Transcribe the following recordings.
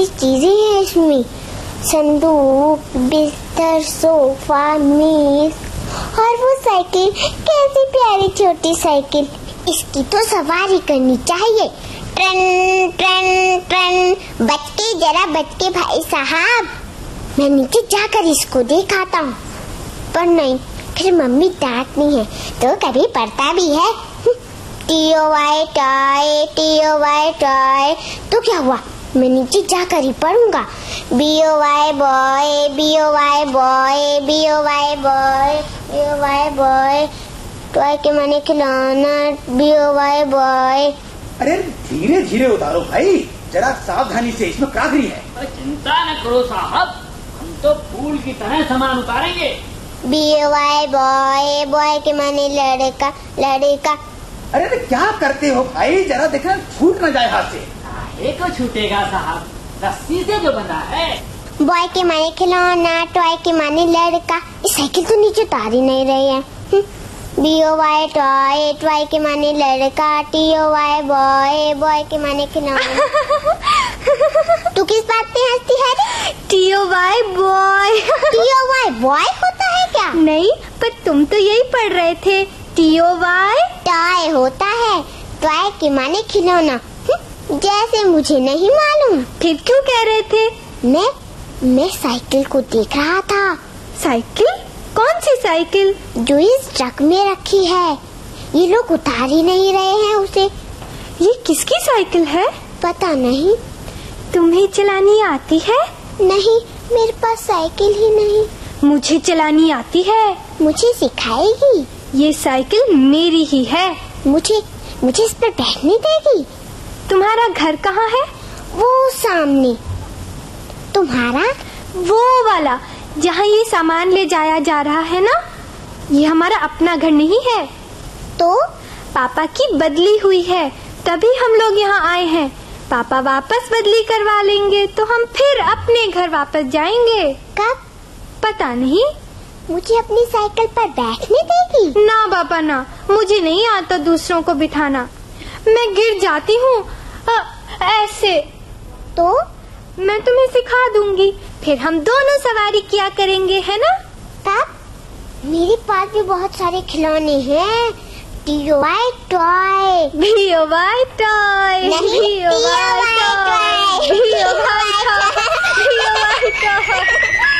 चीजें हैं इसमें, संदूक, बिस्तर, सोफा, मेज और वो साइकिल, कैसी प्यारी छोटी साइकिल। इसकी तो सवारी करनी चाहिए। Turn turn turn. बच के, जरा बच के भाई साहब। मैं नीचे जाकर इसको दिखाता हूँ। पर नहीं, फिर मम्मी डांटनी है तो कभी पढ़ता भी है। TOY toy, TOY toy. तो क्या हुआ, मैं नीचे जाकर ही पढ़ूंगा। BOY boy, BOY boy, BOY boy, BOY boy. Toy के माने खिलौना, BOY बॉय। अरे धीरे धीरे उतारो भाई, जरा सावधानी से, इसमें क्राकरी है। चिंता न करो साहब, हम तो फूल की तरह सामान उतारेंगे। BOY बॉय, बॉय के माने लड़का, लड़का। अरे क्या करते हो भाई, जरा देखना छूट न जाए हाथ से। काहे को छूटेगा साहब, रस्सी से जो बंधा है। बॉय के माने खिलौना, टॉय के माने लड़का। इस साइकिल तो नीचे उतार ही नहीं रही है। BOY टॉय, टॉय के माने लड़का। TOY बॉय, बॉय के माने खिलौना। तू किस बात पे हंसती है? TOY boy. TOY बॉय होता है क्या? नहीं, पर तुम तो यही पढ़ रहे थे। TOY टॉय होता है, टॉय के माने खिलौना। जैसे मुझे नहीं मालूम। फिर क्यों कह रहे थे? मैं साइकिल को देख रहा था। साइकिल? कौन सी साइकिल? जो इस ट्रक में रखी है। ये लोग उतार ही नहीं रहे हैं उसे। ये किसकी साइकिल है? पता नहीं। तुम्हें चलानी आती है? नहीं, मेरे पास साइकिल ही नहीं। मुझे चलानी आती है। मुझे सिखाएगी? ये साइकिल मेरी ही है। मुझे इस पर बैठने देगी? तुम्हारा घर कहाँ है? वो सामने। तुम्हारा? वो वाला जहाँ ये सामान ले जाया जा रहा है ना। ये हमारा अपना घर नहीं है। तो पापा की बदली हुई है, तभी हम लोग यहाँ आए हैं। पापा वापस बदली करवा लेंगे तो हम फिर अपने घर वापस जाएंगे। कब? पता नहीं। मुझे अपनी साइकिल पर बैठने देगी? ना पापा ना, मुझे नहीं आता दूसरों को बिठाना। मैं गिर जाती हूँ ऐसे। तो मैं तुम्हें सिखा दूंगी, फिर हम दोनों सवारी किया करेंगे, है ना? तब? मेरे पास भी बहुत सारे खिलौने हैं। TOY toy. BOY toy. नहीं, BOY टॉय। BOY toy.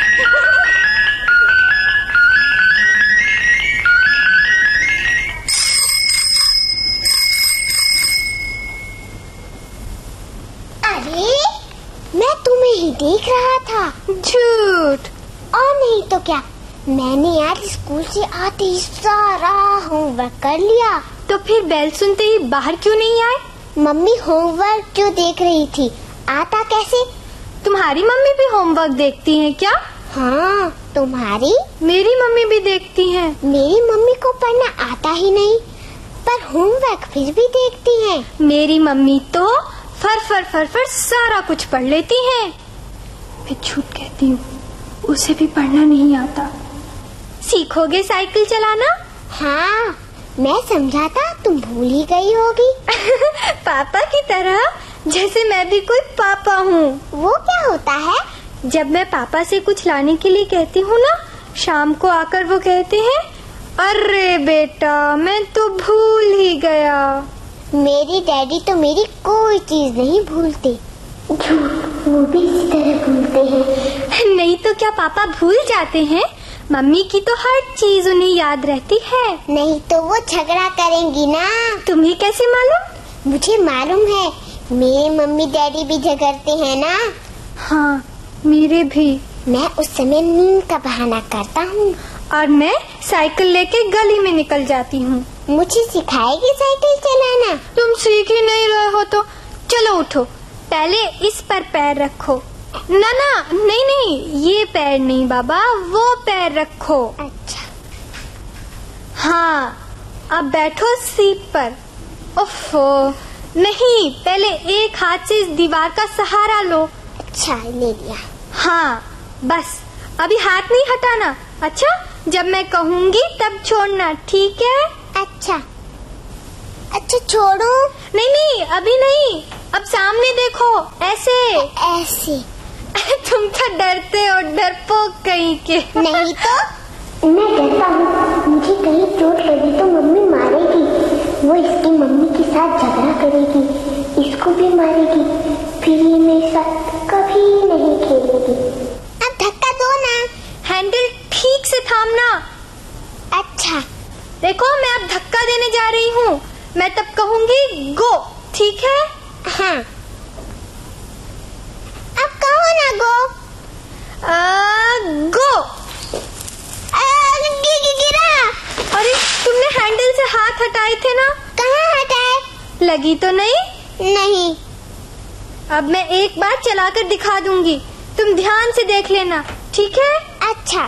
अरे, मैं तुम्हें ही देख रहा था। झूठ। और नहीं तो क्या, मैंने आज स्कूल से आते ही सारा होमवर्क कर लिया। तो फिर बेल सुनते ही बाहर क्यों नहीं आए? मम्मी होमवर्क क्यों देख रही थी, आता कैसे? तुम्हारी मम्मी भी होमवर्क देखती हैं क्या? हाँ, तुम्हारी? मेरी मम्मी भी देखती हैं। मेरी मम्मी को पढ़ना आता ही नहीं, पर होमवर्क फिर भी देखती हैं। मेरी मम्मी तो फर सारा कुछ पढ़ लेती हैं। मैं झूठ कहती हूँ, उसे भी पढ़ना नहीं आता। सीखोगे साइकिल चलाना? हाँ, मैं समझा था तुम भूल ही गई होगी। पापा की तरह, जैसे मैं भी कोई पापा हूँ। वो क्या होता है? जब मैं पापा से कुछ लाने के लिए कहती हूँ ना, शाम को आकर वो कहते हैं, अरे बेटा मैं तो भूल ही गया। मेरी डैडी तो मेरी कोई चीज नहीं भूलते। वो भी इसी तरह भूलते हैं। नहीं तो क्या पापा भूल जाते हैं? मम्मी की तो हर चीज उन्हें याद रहती है। नहीं तो वो झगड़ा करेंगी ना। तुम्हें कैसे मालूम? मुझे मालूम है, मेरे मम्मी डैडी भी झगड़ते हैं ना। हाँ, मेरे भी। मैं उस समय नींद का बहाना करता हूँ और मैं साइकिल लेके गली में निकल जाती हूँ। मुझे सिखाएगी साइकिल चलाना? तुम सीख ही नहीं रहे हो तो चलो उठो, पहले इस पर पैर रखो। ना नहीं, ये पैर नहीं बाबा, वो पैर रखो। अच्छा। हाँ, अब बैठो सीट पर। ओफो, नहीं, पहले एक हाथ से इस दीवार का सहारा लो। अच्छा, ले लिया। हाँ, बस अभी हाथ नहीं हटाना। अच्छा, जब मैं कहूँगी तब छोड़ना, ठीक है? अच्छा अच्छा छोड़ो। नहीं नहीं, अभी नहीं, अब सामने देखो, ऐसे ऐसे। तुम तो डरते हो, डरपोक कहीं के। नहीं तो मैं डरता हूँ, मुझे कहीं चोट लगी तो मम्मी मारेगी, वो इसकी मम्मी के साथ झगड़ा करेगी, इसको भी मारेगी, फिर ये मेरे साथ कभी नहीं खेलेगी। अब धक्का दो ना। हैंडल ठीक से थामना। अच्छा देखो, मैं अब धक्का देने जा रही हूँ, मैं तब कहूँगी गो, ठीक है? हाँ, अब कहो ना गो। गो। गिरा। अरे तुमने हैंडल से हाथ हटाए थे ना? कहाँ हटाए? लगी तो नहीं? नहीं। अब मैं एक बार चलाकर दिखा दूंगी, तुम ध्यान से देख लेना, ठीक है? अच्छा।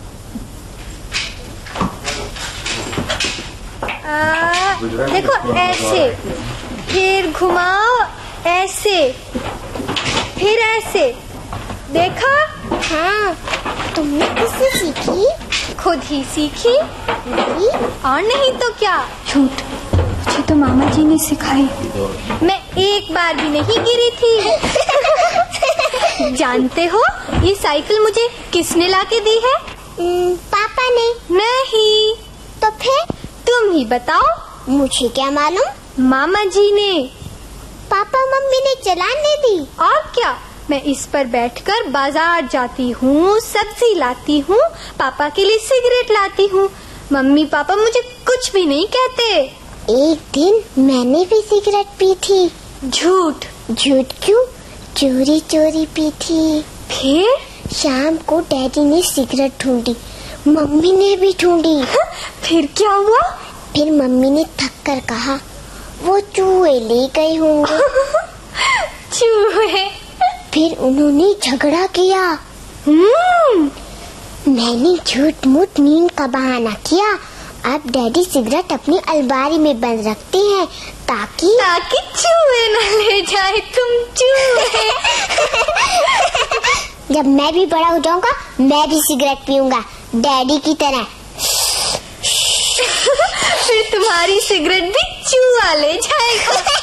देखो ऐसे, फिर घुमाओ, ऐसे, फिर ऐसे, देखा? हाँ, तुमने किससे सीखी? खुद ही सीखी। नहीं? और नहीं तो क्या। झूठ, मुझे तो मामा जी ने सिखाई, मैं एक बार भी नहीं गिरी थी। जानते हो ये साइकिल मुझे किसने लाके दी है? पापा ने। नहीं। तो फिर? तुम ही बताओ। मुझे क्या मालूम। मामा जी ने। पापा मम्मी ने चलाने दी। और क्या, मैं इस पर बैठकर बाजार जाती हूँ, सब्जी लाती हूँ, पापा के लिए सिगरेट लाती हूँ, मम्मी पापा मुझे कुछ भी नहीं कहते। एक दिन मैंने भी सिगरेट पी थी। झूठ। झूठ क्यों? चोरी चोरी पी थी। फिर? शाम को डैडी ने सिगरेट ढूंढी, मम्मी ने भी ढूंढी। फिर क्या हुआ? फिर मम्मी ने थक कर कहा, वो चूहे ले गए होंगे। चूहे? फिर उन्होंने झगड़ा किया। मैंने झूठ मूठ नींद का बहाना किया। अब डैडी सिगरेट अपनी अलमारी में बंद रखते हैं ताकि चूहे न ले जाए। तुम चूहे। जब मैं भी बड़ा हो जाऊंगा मैं भी सिगरेट पीऊंगा डैडी की तरह। फिर तुम्हारी सिगरेट भी चूहा ले जाएगा।